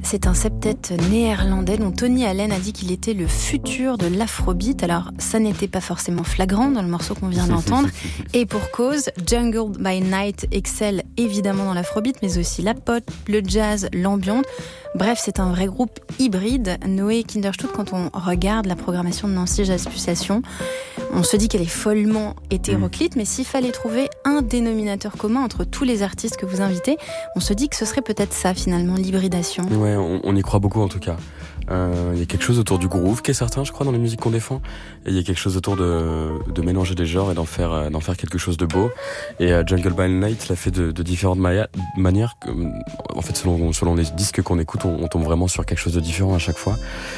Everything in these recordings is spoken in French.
c'est un septet néerlandais dont Tony Allen a dit qu'il était le futur de l'afrobeat. Alors, ça n'était pas forcément flagrant dans le morceau qu'on vient d'entendre. Et pour cause, Jungle by Night excelle évidemment dans l'afrobeat, mais aussi la pop, le jazz, l'ambiance. Bref, c'est un vrai groupe hybride. Noé Kinderstut, quand on regarde la programmation de Nancy Jazz Pulsation, on se dit qu'elle est follement hétéroclite, mais s'il fallait trouver un dénominateur commun entre tous les artistes que vous invitez, on se dit que ce serait peut-être ça finalement, l'hybridation. Ouais, on y croit beaucoup en tout cas. Il y a quelque chose autour du groove qui est certain, je crois, dans les musiques qu'on défend. Et il y a quelque chose autour de mélanger des genres et d'en faire quelque chose de beau. Et Jungle by Night l'a fait de différentes manières. En fait, selon les disques qu'on écoute, on tombe vraiment sur quelque chose de différent à chaque fois.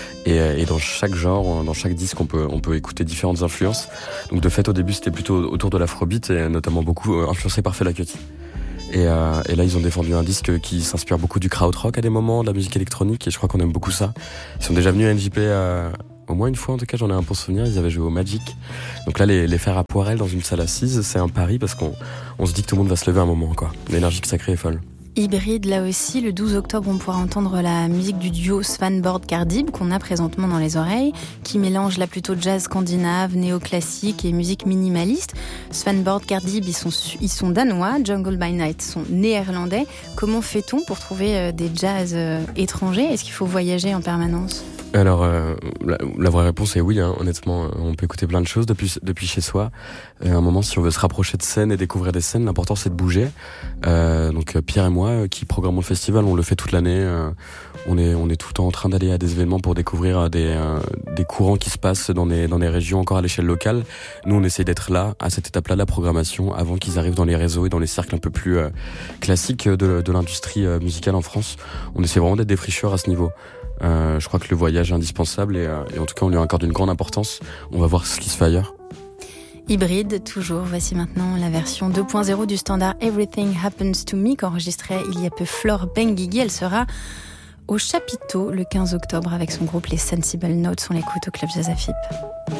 Et dans chaque genre, dans chaque disque, on peut écouter différentes influences. Donc de fait, au début, c'était plutôt autour de l'afrobeat et notamment beaucoup influencé par Fela Kuti. Et là, ils ont défendu un disque qui s'inspire beaucoup du krautrock à des moments, de la musique électronique, et je crois qu'on aime beaucoup ça. Ils sont déjà venus à NJP au moins une fois, en tout cas, j'en ai un pour souvenir. Ils avaient joué au Magic. Donc là, les faire à Poirel dans une salle assise, c'est un pari parce qu'on se dit que tout le monde va se lever un moment, quoi. L'énergie que ça crée est folle. Hybride, là aussi, le 12 octobre, on pourra entendre la musique du duo Svanborg-Cardib qu'on a présentement dans les oreilles, qui mélange là plutôt jazz scandinave, néoclassique et musique minimaliste. Svanborg-Cardib, ils sont danois, Jungle by Night sont néerlandais. Comment fait-on pour trouver des jazz étrangers ? Est-ce qu'il faut voyager en permanence ? Alors, la vraie réponse est oui, hein, honnêtement. On peut écouter plein de choses depuis chez soi. À un moment, si on veut se rapprocher de scènes et découvrir des scènes, l'important c'est de bouger. Donc Pierre et moi, qui programmons le festival, on le fait toute l'année. On est tout le temps en train d'aller à des événements pour découvrir des courants qui se passent dans des régions encore à l'échelle locale. Nous, on essaie d'être là, à cette étape-là de la programmation, avant qu'ils arrivent dans les réseaux et dans les cercles un peu plus classiques de l'industrie musicale en France. On essaie vraiment d'être des fricheurs à ce niveau. Je crois que le voyage est indispensable et en tout cas on lui accorde une grande importance. On va voir ce qui se fait ailleurs. Hybride, toujours. Voici maintenant la version 2.0 du standard Everything Happens to Me qu'enregistrait il y a peu Flore Benguigui. Elle sera au Chapiteau le 15 octobre avec son groupe Les Sensible Notes. On l'écoute au Club Jazz Afip.